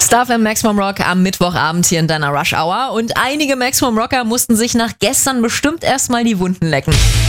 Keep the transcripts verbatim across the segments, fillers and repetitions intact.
Star F M Maximum Rock am Mittwochabend hier in deiner Rush Hour. Und einige Maximum Rocker mussten sich nach gestern bestimmt erstmal die Wunden lecken.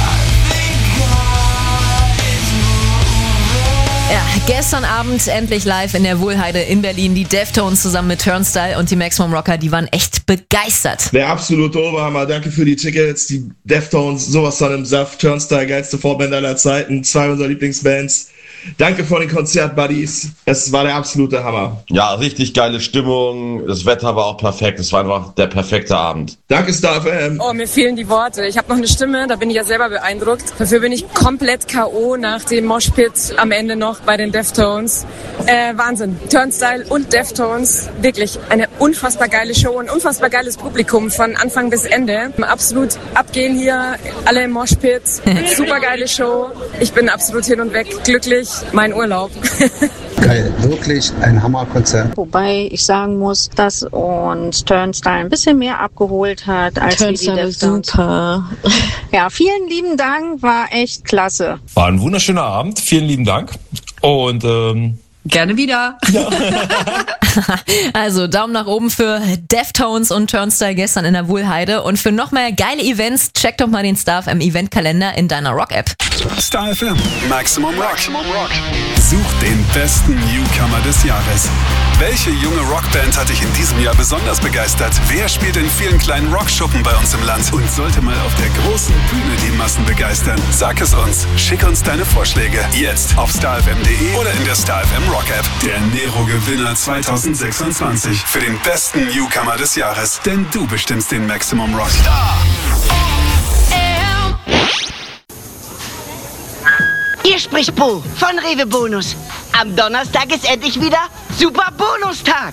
Ja, gestern Abend endlich live in der Wohlheide in Berlin. Die Deftones zusammen mit Turnstile und die Maximum Rocker, die waren echt begeistert. Der absolute Oberhammer. Danke für die Tickets. Die Deftones, sowas von im Saft. Turnstile, geilste Vorband aller Zeiten. Zwei unserer Lieblingsbands. Danke für den Konzert-Buddies. Es war der absolute Hammer. Ja, richtig geile Stimmung. Das Wetter war auch perfekt. Es war einfach der perfekte Abend. Danke, Star F M. Oh, mir fehlen die Worte. Ich habe noch eine Stimme, da bin ich ja selber beeindruckt. Dafür bin ich komplett K O nach dem Moshpit am Ende noch bei den Deftones. Äh, Wahnsinn. Turnstile und Deftones. Wirklich eine unfassbar geile Show. Ein unfassbar geiles Publikum von Anfang bis Ende. Absolut abgehen hier. Alle im Moshpit. Super geile Show. Ich bin absolut hin und weg. Glücklich. Mein Urlaub. Geil, wirklich ein Hammerkonzert. Wobei ich sagen muss, dass uns Turnstile ein bisschen mehr abgeholt hat als Turnstile die Deftones. Super. Ja, vielen lieben Dank, war echt klasse. War ein wunderschöner Abend, vielen lieben Dank. Und ähm, gerne wieder. Ja. Also Daumen nach oben für Deftones und Turnstile gestern in der Wohlheide. Und für noch mehr geile Events, check doch mal den Star F M Eventkalender in deiner Rock-App. Star F M Maximum Rock. Maximum Rock. Such den besten Newcomer des Jahres. Welche junge Rockband hat dich in diesem Jahr besonders begeistert? Wer spielt in vielen kleinen Rockschuppen bei uns im Land und sollte mal auf der großen Bühne die Massen begeistern? Sag es uns. Schick uns deine Vorschläge. Jetzt auf star f m punkt d e oder in der Star F M Rock App. Der Nero-Gewinner zweitausendsechsundzwanzig für den besten Newcomer des Jahres. Denn du bestimmst den Maximum Rock. Star. Hier spricht Bo von Rewe Bonus. Am Donnerstag ist endlich wieder Super Bonustag.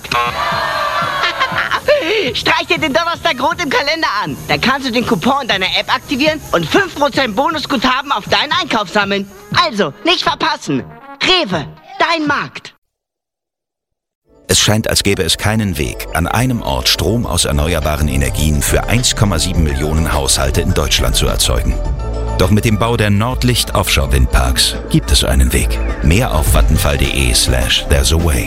Streich dir den Donnerstag rot im Kalender an. Dann kannst du den Coupon in deiner App aktivieren und fünf Prozent Bonusguthaben auf deinen Einkauf sammeln. Also, nicht verpassen. Rewe, dein Markt. Es scheint, als gäbe es keinen Weg, an einem Ort Strom aus erneuerbaren Energien für eins Komma sieben Millionen Haushalte in Deutschland zu erzeugen. Doch mit dem Bau der Nordlicht Offshore Windparks gibt es einen Weg. Mehr auf vattenfall.de slash there's a way.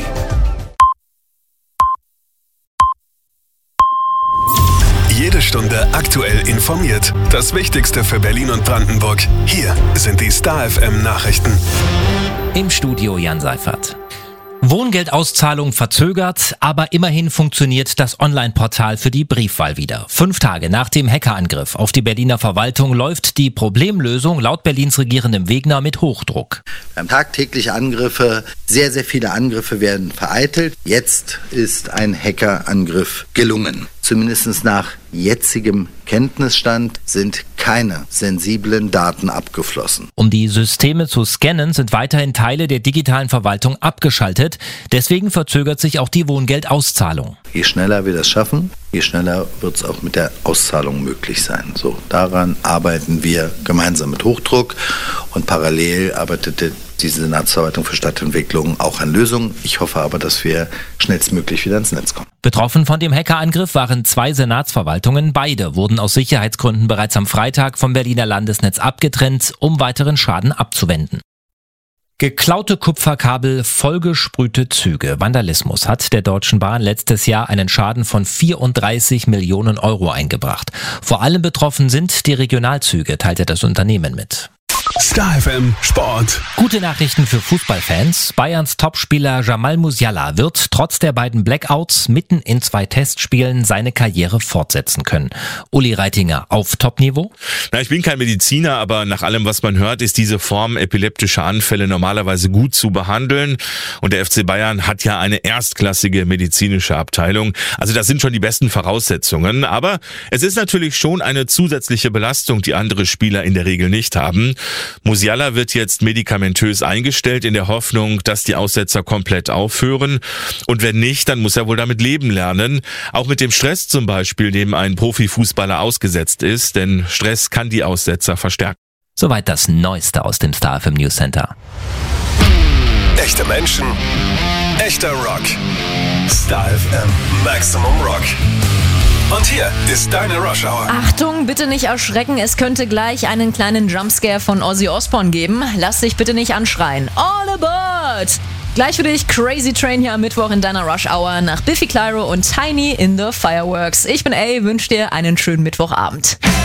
Jede Stunde aktuell informiert. Das Wichtigste für Berlin und Brandenburg. Hier sind die Star F M Nachrichten. Im Studio Jan Seifert. Wohngeldauszahlung verzögert, aber immerhin funktioniert das Online-Portal für die Briefwahl wieder. Fünf Tage nach dem Hackerangriff auf die Berliner Verwaltung läuft die Problemlösung laut Berlins regierendem Wegner mit Hochdruck. Wir haben tagtägliche Angriffe, sehr, sehr viele Angriffe werden vereitelt. Jetzt ist ein Hackerangriff gelungen. Zumindest nach jetzigem Kenntnisstand sind keine sensiblen Daten abgeflossen. Um die Systeme zu scannen, sind weiterhin Teile der digitalen Verwaltung abgeschaltet. Deswegen verzögert sich auch die Wohngeldauszahlung. Je schneller wir das schaffen, je schneller wird es auch mit der Auszahlung möglich sein. So, daran arbeiten wir gemeinsam mit Hochdruck und parallel arbeitet die Senatsverwaltung für Stadtentwicklung auch an Lösungen. Ich hoffe aber, dass wir schnellstmöglich wieder ins Netz kommen. Betroffen von dem Hackerangriff waren zwei Senatsverwaltungen. Beide wurden aus Sicherheitsgründen bereits am Freitag vom Berliner Landesnetz abgetrennt, um weiteren Schaden abzuwenden. Geklaute Kupferkabel, vollgesprühte Züge. Vandalismus hat der Deutschen Bahn letztes Jahr einen Schaden von vierunddreißig Millionen Euro eingebracht. Vor allem betroffen sind die Regionalzüge, teilte das Unternehmen mit. Star F M Sport. Gute Nachrichten für Fußballfans. Bayerns Topspieler Jamal Musiala wird trotz der beiden Blackouts mitten in zwei Testspielen seine Karriere fortsetzen können. Uli Reitinger, auf Topniveau? Na, ich bin kein Mediziner, aber nach allem, was man hört, ist diese Form epileptischer Anfälle normalerweise gut zu behandeln. Und der F C Bayern hat ja eine erstklassige medizinische Abteilung. Also das sind schon die besten Voraussetzungen. Aber es ist natürlich schon eine zusätzliche Belastung, die andere Spieler in der Regel nicht haben. Musiala wird jetzt medikamentös eingestellt in der Hoffnung, dass die Aussetzer komplett aufhören. Und wenn nicht, dann muss er wohl damit leben lernen. Auch mit dem Stress zum Beispiel, dem ein Profifußballer ausgesetzt ist. Denn Stress kann die Aussetzer verstärken. Soweit das Neueste aus dem Star F M News Center. Echte Menschen, echter Rock. Star F M Maximum Rock. Und hier ist deine Rush Hour. Achtung, bitte nicht erschrecken, es könnte gleich einen kleinen Jumpscare von Ozzy Osbourne geben. Lass dich bitte nicht anschreien. All aboard! Gleich für dich Crazy Train hier am Mittwoch in deiner Rush Hour nach Biffy Clyro und Tiny in the Fireworks. Ich bin A, wünsche dir einen schönen Mittwochabend.